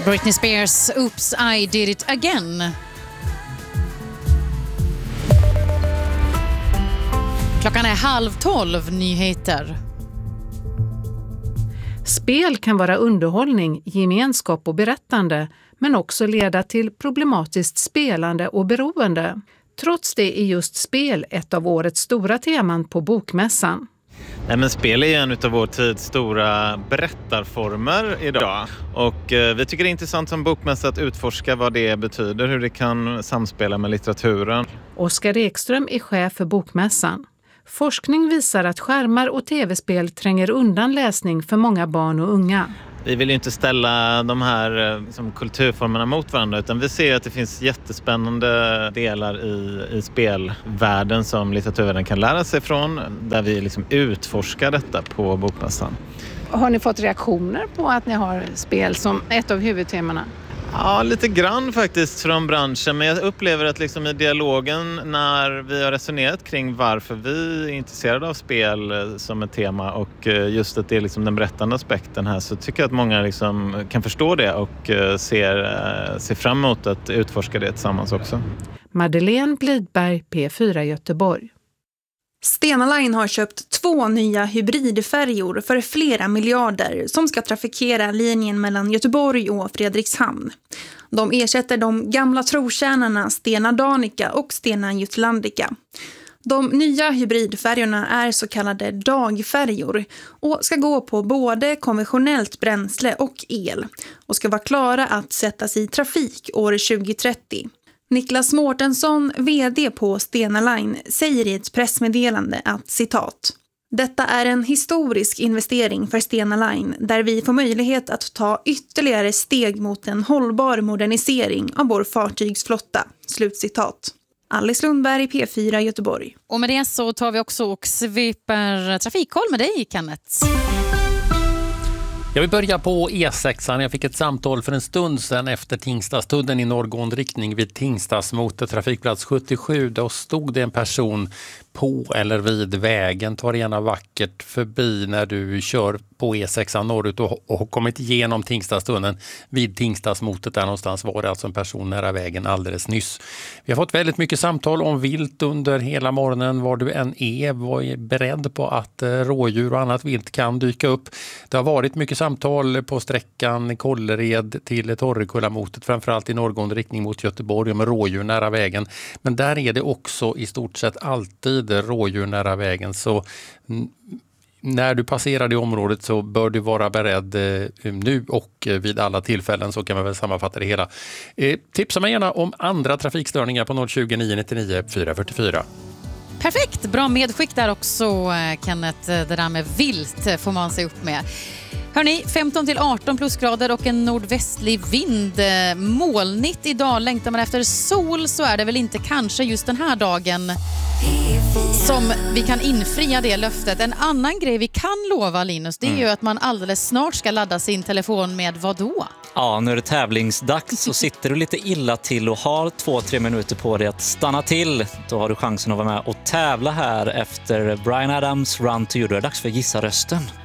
Britney Spears, Oops, I did it again. Klockan är 11:30, nyheter. Spel kan vara underhållning, gemenskap och berättande, men också leda till problematiskt spelande och beroende. Trots det är just spel ett av årets stora teman på Bokmässan. Nej, men spel är en av vår tids stora berättarformer idag. Och vi tycker det är intressant som bokmässa att utforska vad det betyder, hur det kan samspela med litteraturen. Oskar Ekström är chef för Bokmässan. Forskning visar att skärmar och tv-spel tränger undan läsning för många barn och unga. Vi vill ju inte ställa de här kulturformerna mot varandra, utan vi ser att det finns jättespännande delar i spelvärlden som litteraturvärlden kan lära sig från, där vi liksom utforskar detta på Bokmässan. Har ni fått reaktioner på att ni har spel som ett av huvudtemana? Ja, lite grann faktiskt från branschen, men jag upplever att liksom i dialogen när vi har resonerat kring varför vi är intresserade av spel som ett tema och just att det är liksom den berättande aspekten här, så tycker jag att många liksom kan förstå det och ser fram emot att utforska det tillsammans också. Madeleine Blidberg, P4 Göteborg. Stena Line har köpt 2 nya hybridfärjor för flera miljarder som ska trafikera linjen mellan Göteborg och Fredrikshamn. De ersätter de gamla trotjänarna Stena Danica och Stena Jutlandica. De nya hybridfärjorna är så kallade dagfärjor och ska gå på både konventionellt bränsle och el och ska vara klara att sättas i trafik år 2030. Niklas Mårtensson, vd på Stena Line, säger i ett pressmeddelande att citat: "Detta är en historisk investering för Stena Line där vi får möjlighet att ta ytterligare steg mot en hållbar modernisering av vår fartygsflotta." Slutcitat. Alice Lundberg, P4 Göteborg. Och med det så tar vi också och sveper trafikkoll med dig, Kenneth. Jag vill börja på E6. Jag fick ett samtal för en stund sedan efter Tingstadstudden i norrgående riktning vid Tingstadsmotet, trafikplats 77. Då stod det en person på eller vid vägen, tar gärna vackert förbi när du kör på E6 norrut och har kommit igenom Tingstadstunneln. Vid Tingstadsmotet där någonstans var det alltså en person nära vägen alldeles nyss. Vi har fått väldigt mycket samtal om vilt under hela morgonen. Var du än är, var beredd på att rådjur och annat vilt kan dyka upp. Det har varit mycket samtal på sträckan Kållered till Torrekullamotet, framförallt i norrgående riktning mot Göteborg och med rådjur nära vägen. Men där är det också i stort sett alltid rådjur nära vägen, så när du passerar det området så bör du vara beredd nu och vid alla tillfällen, så kan man väl sammanfatta det hela. Tipsa mig gärna om andra trafikstörningar på 020 999 444. Perfekt, bra medskick där också, Kenneth. Det där med vilt får man se upp med. Hörrni, 15-18 plusgrader och en nordvästlig vind. Molnigt idag, längtar man efter sol så är det väl inte kanske just den här dagen som vi kan infria det löftet. En annan grej vi kan lova, Linus, det är ju att man alldeles snart ska ladda sin telefon med vad då? Ja, nu är det tävlingsdags, så sitter du lite illa till och har 2-3 minuter på dig att stanna till. Då har du chansen att vara med och tävla här efter Bryan Adams Run to You. Det är dags för Gissa rösten.